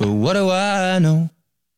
What do I know?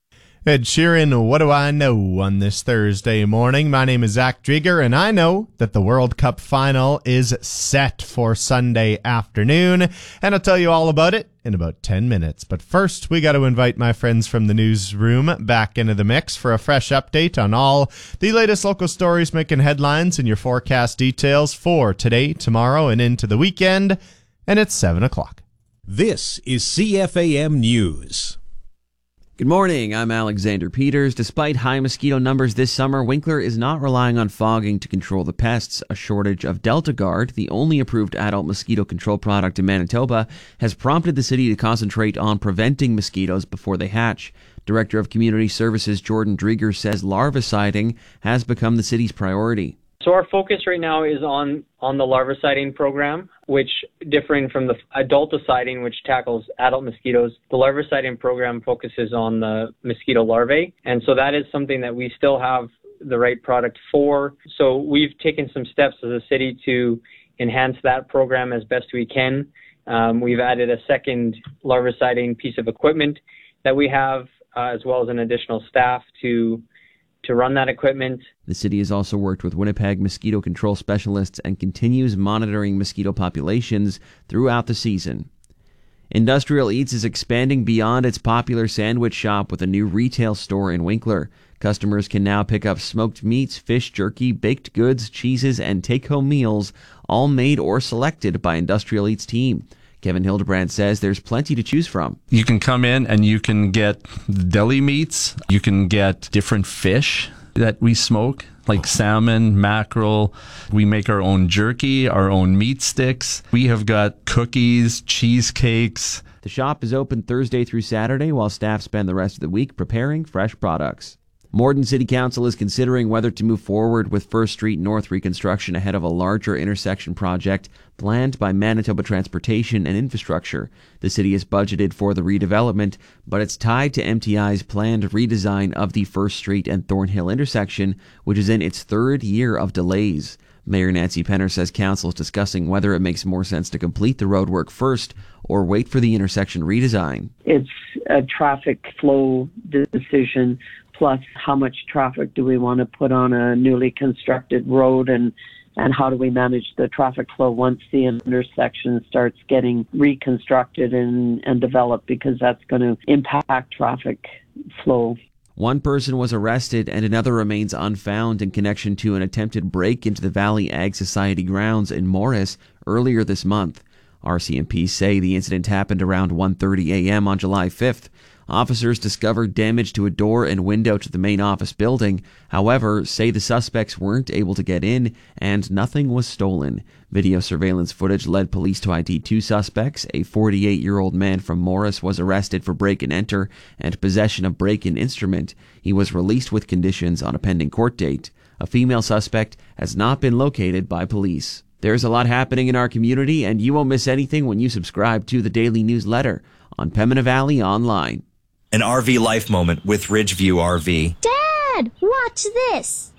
Ed Sheeran, What Do I Know, on this Thursday morning. My name is Zach Drieger, and I know that the World Cup final is set for Sunday afternoon, and I'll tell you all about it in about 10 minutes. But first, we got to invite my friends from the newsroom back into the mix for a fresh update on all the latest local stories making headlines and your forecast details for today, tomorrow, and into the weekend, and it's 7 o'clock. This is CFAM News. Good morning, I'm Alexander Peters. Despite high mosquito numbers this summer, Winkler is not relying on fogging to control the pests. A shortage of Delta Guard, the only approved adult mosquito control product in Manitoba, has prompted the city to concentrate on preventing mosquitoes before they hatch. Director of Community Services Jordan Drieger says larviciding has become the city's priority. So our focus right now is on the larviciding program, which, differing from the adulticiding, which tackles adult mosquitoes, the larviciding program focuses on the mosquito larvae. And so that is something that we still have the right product for. So we've taken some steps as a city to enhance that program as best we can. We've added a second larviciding piece of equipment that we have, as well as an additional staff to run that equipment. The city has also worked with Winnipeg mosquito control specialists and continues monitoring mosquito populations throughout the season. Industrial Eats is expanding beyond its popular sandwich shop with a new retail store in Winkler. Customers can now pick up smoked meats, fish jerky, baked goods, cheeses, and take-home meals, all made or selected by Industrial Eats team. Kevin Hildebrand says there's plenty to choose from. You can come in and you can get deli meats. You can get different fish that we smoke, like salmon, mackerel. We make our own jerky, our own meat sticks. We have got cookies, cheesecakes. The shop is open Thursday through Saturday while staff spend the rest of the week preparing fresh products. Morden City Council is considering whether to move forward with First Street North reconstruction ahead of a larger intersection project planned by Manitoba Transportation and Infrastructure. The city has budgeted for the redevelopment, but it's tied to MTI's planned redesign of the First Street and Thornhill intersection, which is in its third year of delays. Mayor Nancy Penner says council is discussing whether it makes more sense to complete the roadwork first or wait for the intersection redesign. It's a traffic flow decision, plus how much traffic do we want to put on a newly constructed road, and how do we manage the traffic flow once the intersection starts getting reconstructed and developed, because that's going to impact traffic flow. One person was arrested and another remains unfound in connection to an attempted break into the Valley Ag Society grounds in Morris earlier this month. RCMP say the incident happened around 1:30 a.m. on July 5th. Officers discovered damage to a door and window to the main office building. However, say the suspects weren't able to get in and nothing was stolen. Video surveillance footage led police to ID two suspects. A 48-year-old man from Morris was arrested for break-and-enter and possession of break-in instrument. He was released with conditions on a pending court date. A female suspect has not been located by police. There's a lot happening in our community, and you won't miss anything when you subscribe to the daily newsletter on Pembina Valley Online. An RV life moment with Ridgeview RV. Dad, watch this.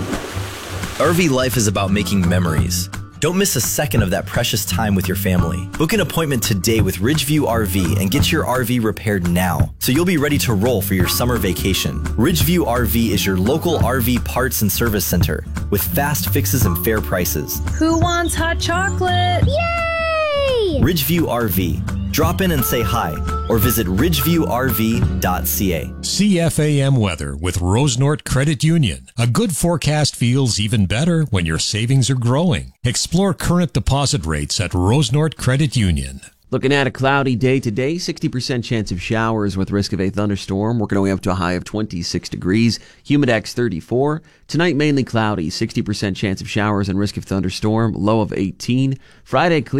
RV life is about making memories. Don't miss a second of that precious time with your family. Book an appointment today with Ridgeview RV and get your RV repaired now, so you'll be ready to roll for your summer vacation. Ridgeview RV is your local RV parts and service center with fast fixes and fair prices. Who wants hot chocolate? Yay! Ridgeview RV. Drop in and say hi, or visit ridgeviewrv.ca. CFAM weather with Rosenort Credit Union. A good forecast feels even better when your savings are growing. Explore current deposit rates at Rosenort Credit Union. Looking at a cloudy day today, 60% chance of showers with risk of a thunderstorm, working our way up to a high of 26 degrees, humidex 34. Tonight mainly cloudy, 60% chance of showers and risk of thunderstorm, low of 18. Friday clear.